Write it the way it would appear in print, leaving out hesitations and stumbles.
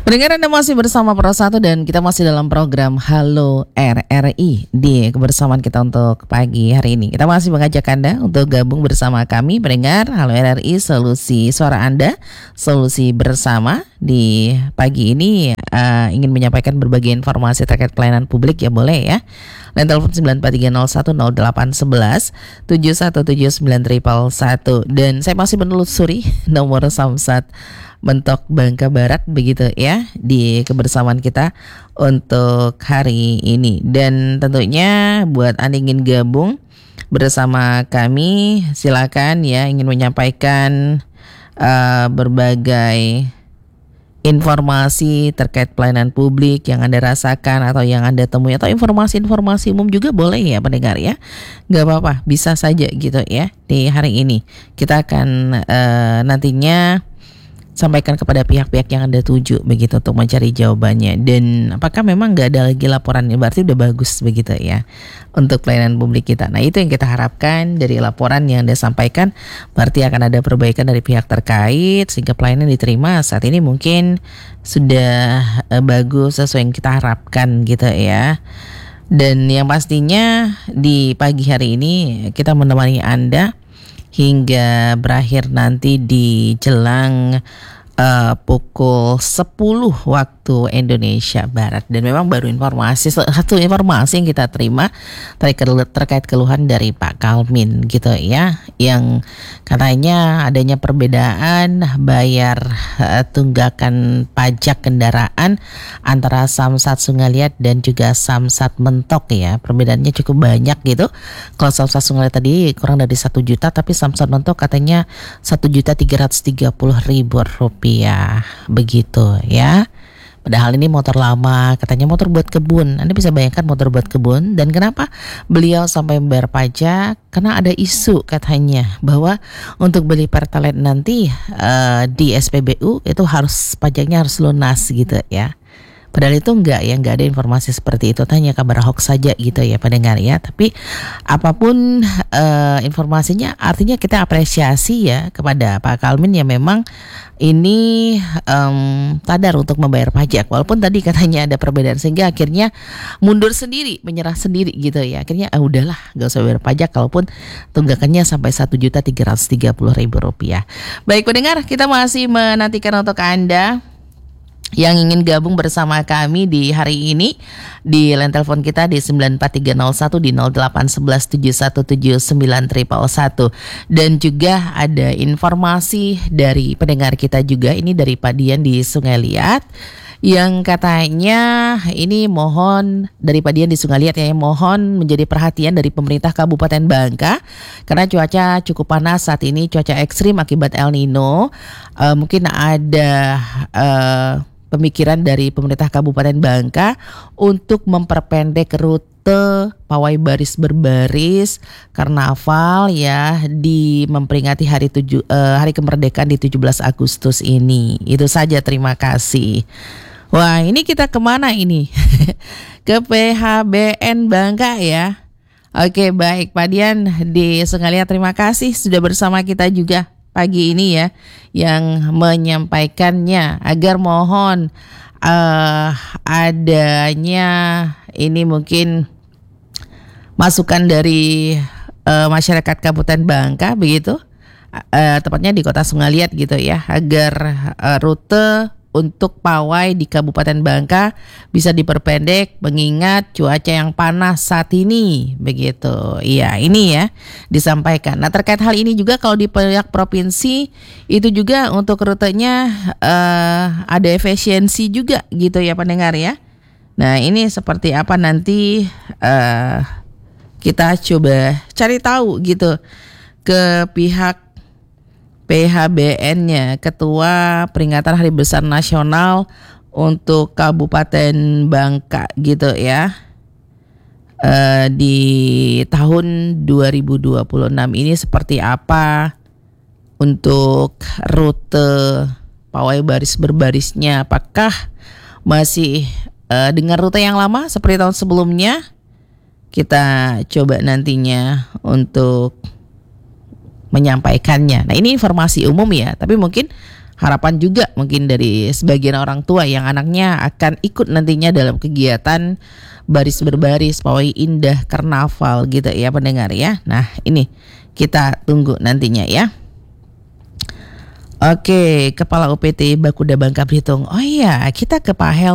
Pendengar, Anda masih bersama Pro 1 dan kita masih dalam program Halo RRI di kebersamaan kita untuk pagi hari ini. Kita masih mengajak Anda untuk gabung bersama kami pendengar Halo RRI, solusi suara Anda, solusi bersama. Di pagi ini ingin menyampaikan berbagai informasi terkait pelayanan publik, ya boleh ya. Line telepon 943010811 7179311. Dan saya masih menelusuri nomor Samsat Mentok Bangka Barat begitu ya di kebersamaan kita untuk hari ini. Dan tentunya buat Anda ingin gabung bersama kami, silakan ya, ingin menyampaikan berbagai informasi terkait pelayanan publik yang Anda rasakan atau yang Anda temui, atau informasi-informasi umum juga boleh ya pendengar ya. Gak apa-apa, bisa saja gitu ya. Di hari ini kita akan nantinya sampaikan kepada pihak-pihak yang Anda tuju begitu untuk mencari jawabannya. Dan apakah memang gak ada lagi laporannya, berarti udah bagus begitu ya untuk pelayanan publik kita. Nah, itu yang kita harapkan dari laporan yang Anda sampaikan, berarti akan ada perbaikan dari pihak terkait sehingga pelayanan diterima saat ini mungkin sudah bagus sesuai yang kita harapkan gitu ya. Dan yang pastinya di pagi hari ini kita menemani Anda hingga berakhir nanti di jelang pukul 10 waktu Indonesia Barat. Dan memang baru satu informasi yang kita terima terkait keluhan dari Pak Kalmin gitu ya, yang katanya adanya perbedaan bayar tunggakan pajak kendaraan antara Samsat Sungaliat dan juga Samsat Mentok ya. Perbedaannya cukup banyak gitu. Kalau Samsat Sungaliat tadi kurang dari 1 juta, tapi Samsat Mentok katanya 1.330.000 rupiah begitu ya. Padahal ini motor lama, katanya motor buat kebun. Anda bisa bayangkan motor buat kebun. Dan kenapa beliau sampai membayar pajak? Karena ada isu katanya bahwa untuk beli Pertalite nanti di SPBU itu pajaknya harus lunas gitu ya. Padahal itu nggak ada informasi seperti itu, hanya kabar hoax saja gitu ya pendengar ya. Tapi apapun informasinya, artinya kita apresiasi ya kepada Pak Kalmin yang memang ini sadar untuk membayar pajak. Walaupun tadi katanya ada perbedaan sehingga akhirnya mundur sendiri, menyerah sendiri gitu ya. Akhirnya udahlah nggak usah bayar pajak kalaupun tunggakannya sampai 1.330.000 rupiah. Baik pendengar, kita masih menantikan untuk Anda yang ingin gabung bersama kami di hari ini di line telepon kita di 94301 di 0811717911. Dan juga ada informasi dari pendengar kita juga, ini dari Pak Dian di Sungai Liat, yang katanya ini mohon dari Pak Dian di Sungai Liat ya, mohon menjadi perhatian dari pemerintah Kabupaten Bangka karena cuaca cukup panas saat ini, cuaca ekstrim akibat El Nino. Mungkin ada pemikiran dari pemerintah Kabupaten Bangka untuk memperpendek rute pawai baris berbaris karnaval ya, memperingati hari kemerdekaan di 17 Agustus ini. Itu saja, terima kasih. Wah, ini kita kemana ini? Ke PHBN Bangka ya. Oke, baik Pak Dian di Sungai Liat, terima kasih sudah bersama kita juga pagi ini ya, yang menyampaikannya agar mohon adanya ini mungkin masukan dari masyarakat Kabupaten Bangka begitu, tepatnya di Kota Sungai Liat gitu ya, agar rute untuk pawai di Kabupaten Bangka bisa diperpendek mengingat cuaca yang panas saat ini begitu. Iya, ini ya disampaikan. Nah, terkait hal ini juga kalau di pihak provinsi itu juga untuk rutenya ada efisiensi juga gitu ya pendengar ya. Nah, ini seperti apa nanti kita coba cari tahu gitu ke pihak PHBN-nya, Ketua Peringatan Hari Besar Nasional untuk Kabupaten Bangka gitu ya. Di tahun 2026 ini seperti apa untuk rute pawai baris berbarisnya? Apakah masih dengan rute yang lama seperti tahun sebelumnya? Kita coba nantinya untuk menyampaikannya. Nah, ini informasi umum ya, tapi mungkin harapan juga mungkin dari sebagian orang tua yang anaknya akan ikut nantinya dalam kegiatan baris berbaris pawai indah karnaval gitu ya pendengar ya. Nah ini kita tunggu nantinya ya. Oke, Kepala UPT Bakuda Bangka Belitung. Oh iya, kita ke Pak Hel